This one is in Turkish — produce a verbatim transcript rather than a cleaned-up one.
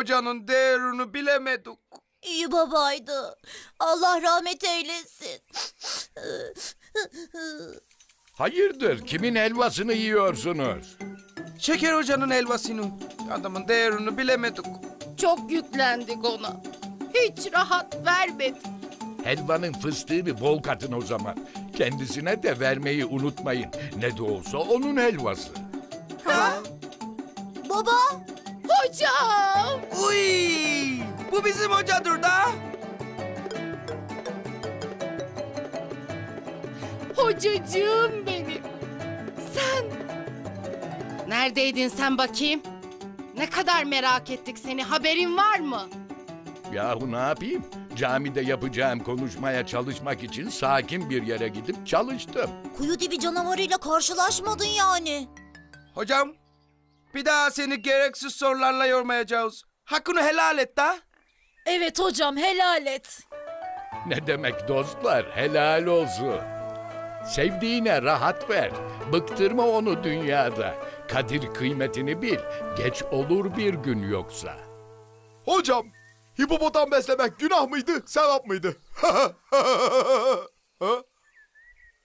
hocanın değerini bilemedik. İyi babaydı. Allah rahmet eylesin. Hayırdır, kimin helvasını yiyorsunuz? Şeker hocanın helvasını. Adamın değerini bilemedik. Çok yüklendik ona. Hiç rahat vermedi. Helvanın fıstığını bol katın o zaman. Kendisine de vermeyi unutmayın. Ne de olsa onun helvası. Ha? Baba, Hocam! Uy! Bu bizim hocadır da. Hocacığım benim. Sen... Neredeydin sen bakayım? Ne kadar merak ettik seni. Haberin var mı? Yahu ne yapayım? Camide yapacağım konuşmaya çalışmak için sakin bir yere gidip çalıştım. kuyu dibi canavarıyla karşılaşmadın yani. Hocam, bir daha seni gereksiz sorularla yormayacağız. Hakkını helal et da. Evet hocam, helal et. Ne demek dostlar, helal olsun. Sevdiğine rahat ver. Bıktırma onu dünyada. Kadir kıymetini bil. Geç olur bir gün yoksa. Hocam, hipopotam beslemek günah mıydı, sevap mıydı? Ha?